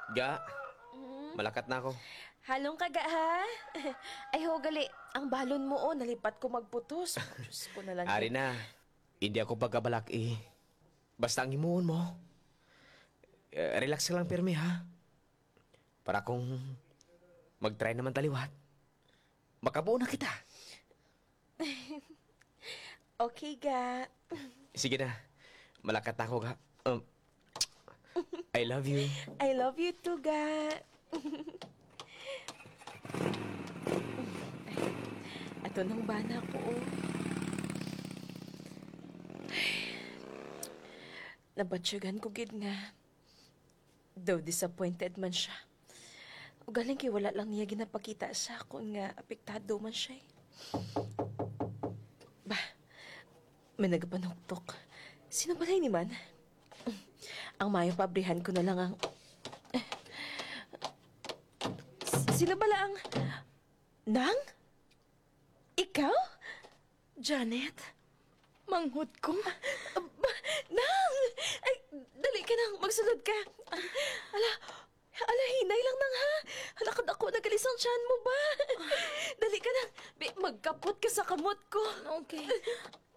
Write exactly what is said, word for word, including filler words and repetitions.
Ga, malakat na ako. Halong kaga, ha? Ay, ho, gali. Ang balon mo, oh, nalipat ko magputos. Diyos ko na lang. Ari na, hindi ako pagkabalak eh. Basta ang imuon mo. Eh, relax ka lang pirmi ha. Para kung mag-try naman taliwat, makabuo na kita. Okay, ga. Sige na, malakat na ako ga. Um, I love you. I love you too, ga. Ay, ato nang bana ko, oh. Nabatsyagan ko gid nga. Though disappointed man siya. O galing kay wala lang niya ginapakita sa akon nga apektado man siya. eh. Bah, may nagapanuktok. Sino ba ni man? Ang mayo pabrihan ko na lang ang... S- Sino ba ang... Nang? Ikaw? Janet? Manghod ko? Ba, Nang! Ay, dali ka nang, magsunod ka. Ala, ala, hinay lang nang ha. Halakad ako, nagalisang tiyan mo ba? Dali ka nang, Bi, magkapot ka sa kamot ko. Okay.